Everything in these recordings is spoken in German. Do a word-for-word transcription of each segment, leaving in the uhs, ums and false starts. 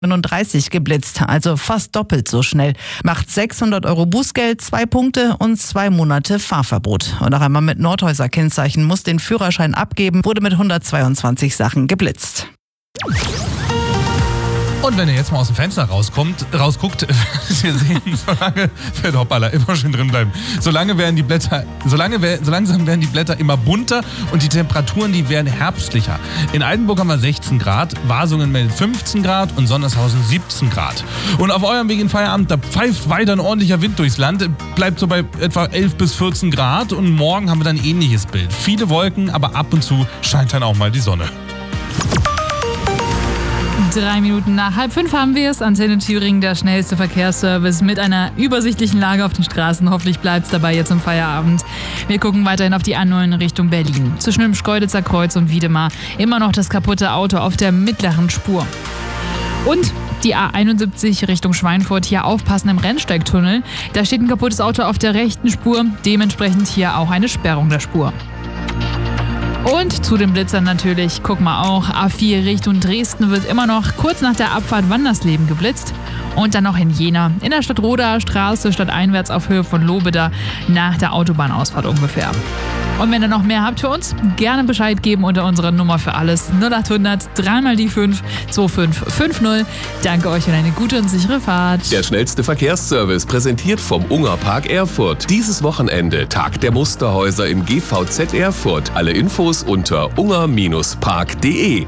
neununddreißig geblitzt, also fast doppelt so schnell. Macht sechshundert Euro Bußgeld, zwei Punkte und zwei Monate Fahrverbot. Und auch einmal mit Nordhäuser-Kennzeichen muss den Führerschein abgeben, wurde mit hundertzweiundzwanzig Sachen geblitzt. Und wenn ihr jetzt mal aus dem Fenster rauskommt, rausguckt, wir sehen, solange, hoppala, immer schön drin bleiben, solange werden die Blätter, solange, so langsam werden die Blätter immer bunter und die Temperaturen, die werden herbstlicher. In Altenburg haben wir sechzehn Grad, Wasungen meldet fünfzehn Grad und Sondershausen siebzehn Grad. Und auf eurem Weg in Feierabend, da pfeift weiter ein ordentlicher Wind durchs Land, bleibt so bei etwa elf bis vierzehn Grad und morgen haben wir dann ein ähnliches Bild. Viele Wolken, aber ab und zu scheint dann auch mal die Sonne. Drei Minuten nach halb fünf haben wir es. Antenne Thüringen, der schnellste Verkehrsservice mit einer übersichtlichen Lage auf den Straßen. Hoffentlich bleibt es dabei jetzt im Feierabend. Wir gucken weiterhin auf die A neun Richtung Berlin. Zwischen dem Schkeuditzer Kreuz und Wiedemar immer noch das kaputte Auto auf der mittleren Spur. Und die A einundsiebzig Richtung Schweinfurt, hier aufpassen im Rennsteigtunnel. Da steht ein kaputtes Auto auf der rechten Spur. Dementsprechend hier auch eine Sperrung der Spur. Und zu den Blitzern natürlich, guck mal auch, A vier Richtung Dresden wird immer noch kurz nach der Abfahrt Wandersleben geblitzt. Und dann noch in Jena, in der Stadt Rodaer Straße, stadteinwärts auf Höhe von Lobeda, nach der Autobahnausfahrt ungefähr. Und wenn ihr noch mehr habt für uns, gerne Bescheid geben unter unserer Nummer für alles null achthundert drei mal die fünf zwei fünf fünf null. Danke euch und eine gute und sichere Fahrt. Der schnellste Verkehrsservice, präsentiert vom Ungerpark Erfurt. Dieses Wochenende Tag der Musterhäuser im G V Z Erfurt. Alle Infos unter unger Bindestrich park punkt de.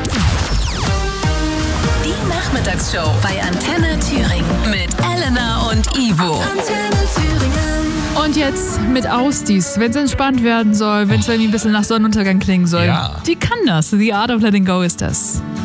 Die Nachmittagsshow bei Antenne Thüringen mit Elena und Ivo. Antenne Thüringen. Und jetzt mit Ausdies, wenn es entspannt werden soll, wenn es irgendwie ein bisschen nach Sonnenuntergang klingen soll. Ja. Die kann das. The Art of Letting Go ist das.